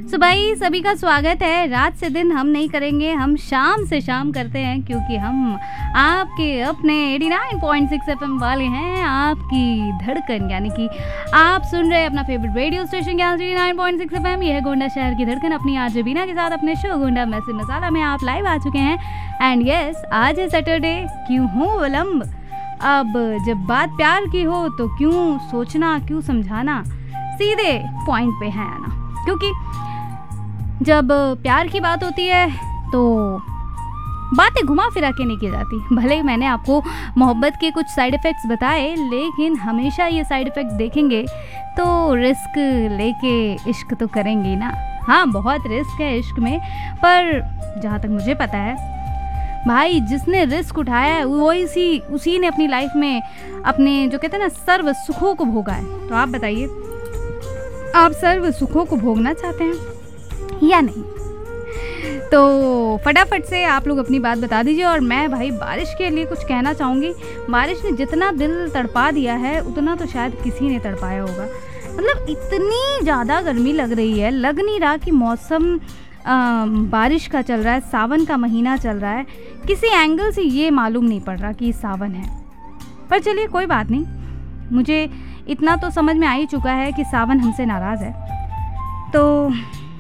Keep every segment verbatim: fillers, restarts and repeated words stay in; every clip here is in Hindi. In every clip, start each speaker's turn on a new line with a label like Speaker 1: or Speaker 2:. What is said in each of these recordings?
Speaker 1: सो भाई सभी का स्वागत है। रात से दिन हम नहीं करेंगे, हम शाम से शाम करते हैं, क्योंकि हम आपके अपने नवासी पॉइंट सिक्स एफएम वाले हैं, आपकी धड़कन। यानी कि आप सुन रहे हैं अपना फेवरेट रेडियो स्टेशन नवासी पॉइंट सिक्स एफएम। यह है गोंडा शहर की धड़कन, अपनी आरजे बीना के साथ अपने शो गोंडा मैसेज मसाला में आप लाइव आ चुके हैं। एंड यस, आज है सैटरडे। क्यों हो विलम्ब? अब जब बात प्यार की हो तो क्यों सोचना, क्यों समझाना, सीधे पॉइंट पे है आना। क्योंकि जब प्यार की बात होती है तो बातें घुमा फिरा के नहीं की जाती। भले ही मैंने आपको मोहब्बत के कुछ साइड इफ़ेक्ट्स बताए, लेकिन हमेशा ये साइड इफ़ेक्ट देखेंगे तो रिस्क लेके इश्क तो करेंगे ना। हाँ, बहुत रिस्क है इश्क में, पर जहाँ तक मुझे पता है भाई, जिसने रिस्क उठाया है वो इसी उसी ने अपनी लाइफ में अपने जो कहते हैं ना सर्व सुखों को भोगा है। तो आप बताइए, आप सर्व सुखों को भोगना चाहते हैं या नहीं? तो फटाफट से आप लोग अपनी बात बता दीजिए। और मैं भाई बारिश के लिए कुछ कहना चाहूँगी। बारिश ने जितना दिल तड़पा दिया है उतना तो शायद किसी ने तड़पाया होगा। मतलब इतनी ज़्यादा गर्मी लग रही है, लग नहीं रहा कि मौसम आ, बारिश का चल रहा है, सावन का महीना चल रहा है। किसी एंगल से ये मालूम नहीं पड़ रहा कि सावन है। पर चलिए कोई बात नहीं, मुझे इतना तो समझ में आ ही चुका है कि सावन हमसे नाराज़ है। तो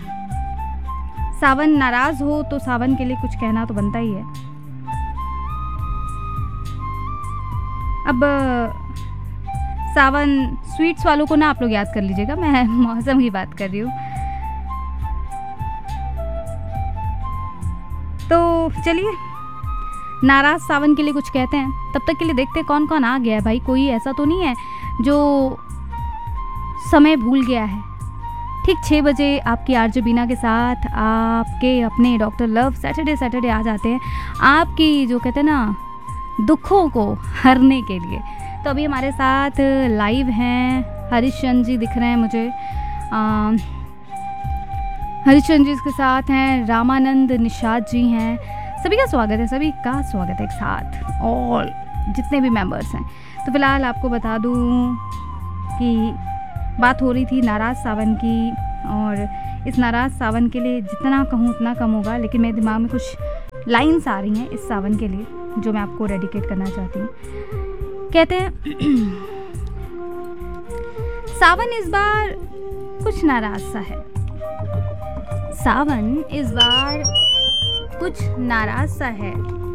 Speaker 1: सावन नाराज़ हो तो सावन के लिए कुछ कहना तो बनता ही है। अब सावन स्वीट्स वालों को ना आप लोग याद कर लीजिएगा, मैं मौसम की बात कर रही हूँ। तो चलिए, नाराज़ सावन के लिए कुछ कहते हैं। तब तक के लिए देखते हैं कौन कौन आ गया है। भाई कोई ऐसा तो नहीं है जो समय भूल गया है। ठीक छः बजे आपकी आरजे बीना के साथ आपके अपने डॉक्टर लव सैटरडे सैटरडे आ जाते हैं, आपकी जो कहते हैं ना दुखों को हरने के लिए। तो अभी हमारे साथ लाइव हैं हरीशचंद्र जी, दिख रहे हैं मुझे। हरीशचंद्र जी के साथ हैं रामानंद निषाद जी हैं। सभी का स्वागत है, सभी का स्वागत है एक साथ, और जितने भी मेंबर्स हैं। तो फिलहाल आपको बता दूं कि बात हो रही थी नाराज़ सावन की, और इस नाराज़ सावन के लिए जितना कहूँ उतना कम होगा। लेकिन मेरे दिमाग में कुछ लाइन्स आ रही हैं इस सावन के लिए जो मैं आपको डेडिकेट करना चाहती हूँ। कहते हैं सावन इस बार कुछ नाराज़ सा है, सावन इस बार कुछ नाराज़ सा है,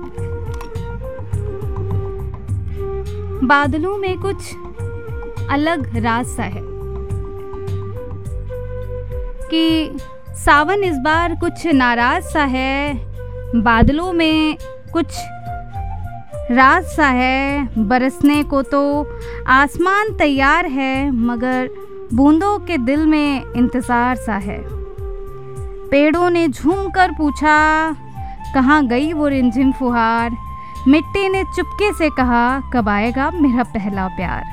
Speaker 1: बादलों में कुछ अलग राज सा है। कि सावन इस बार कुछ नाराज सा है, बादलों में कुछ राज सा है। बरसने को तो आसमान तैयार है, मगर बूंदों के दिल में इंतज़ार सा है। पेड़ों ने झूम कर पूछा, कहाँ गई वो रिमझिम फुहार। मिट्टी ने चुपके से कहा, कब आएगा मेरा पहला प्यार।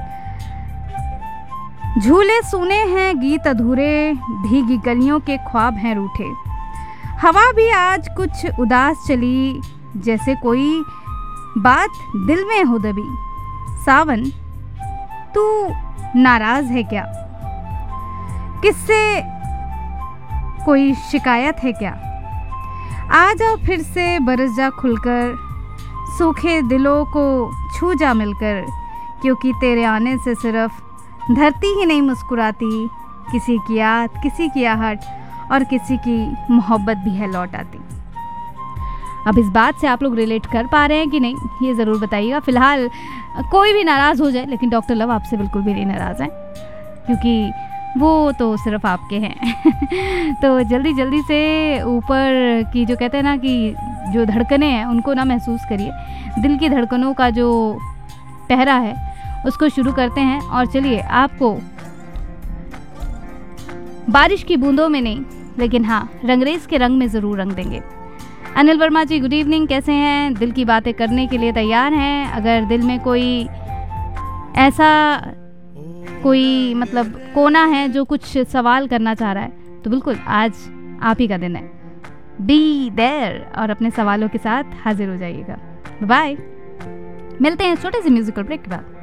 Speaker 1: झूले सुने हैं गीत अधूरे, भीगी गलियों के ख्वाब हैं रूठे। हवा भी आज कुछ उदास चली, जैसे कोई बात दिल में हो दबी। सावन तू नाराज है क्या? किससे कोई शिकायत है क्या? आ जा फिर से बरस जा खुलकर, सूखे दिलों को छू जा मिलकर। क्योंकि तेरे आने से सिर्फ धरती ही नहीं मुस्कुराती, किसी की याद, किसी की आहट और किसी की मोहब्बत भी है लौट आती। अब इस बात से आप लोग रिलेट कर पा रहे हैं कि नहीं, ये ज़रूर बताइएगा। फ़िलहाल कोई भी नाराज़ हो जाए, लेकिन डॉक्टर लव आपसे बिल्कुल भी नहीं नाराज़ हैं, क्योंकि वो तो सिर्फ आपके हैं। तो जल्दी जल्दी से ऊपर की जो कहते हैं ना कि जो धड़कनें हैं उनको ना महसूस करिए। दिल की धड़कनों का जो पहरा है उसको शुरू करते हैं। और चलिए, आपको बारिश की बूंदों में नहीं, लेकिन हाँ रंगरेज के रंग में ज़रूर रंग देंगे। अनिल वर्मा जी, गुड इवनिंग, कैसे हैं? दिल की बातें करने के लिए तैयार हैं? अगर दिल में कोई ऐसा कोई मतलब कोना है जो कुछ सवाल करना चाह रहा है, तो बिल्कुल आज आप ही का दिन है। बी देयर और अपने सवालों के साथ हाजिर हो जाइएगा। बाय, मिलते हैं छोटे से म्यूजिकल ब्रेक के बाद।